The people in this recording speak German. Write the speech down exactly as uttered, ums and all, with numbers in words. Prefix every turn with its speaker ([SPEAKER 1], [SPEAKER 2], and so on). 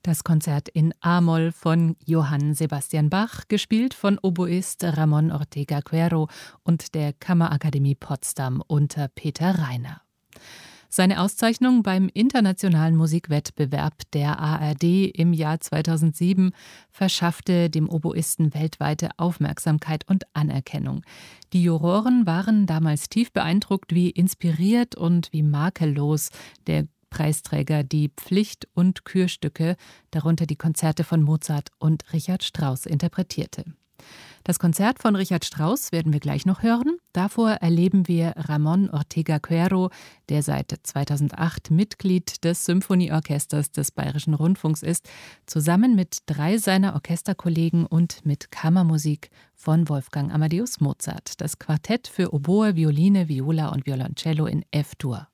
[SPEAKER 1] Das Konzert in A-Moll von Johann Sebastian Bach, gespielt von Oboist Ramón Ortega Quero und der Kammerakademie Potsdam unter Peter Rainer. Seine Auszeichnung beim Internationalen Musikwettbewerb der A R D im Jahr zweitausendsieben verschaffte dem Oboisten weltweite Aufmerksamkeit und Anerkennung. Die Juroren waren damals tief beeindruckt, wie inspiriert und wie makellos der Preisträger die Pflicht- und Kürstücke, darunter die Konzerte von Mozart und Richard Strauss, interpretierte. Das Konzert von Richard Strauss werden wir gleich noch hören. Davor erleben wir Ramón Ortega Quero, der seit zweitausendacht Mitglied des Symphonieorchesters des Bayerischen Rundfunks ist, zusammen mit drei seiner Orchesterkollegen und mit Kammermusik von Wolfgang Amadeus Mozart. Das Quartett für Oboe, Violine, Viola und Violoncello in F-Dur.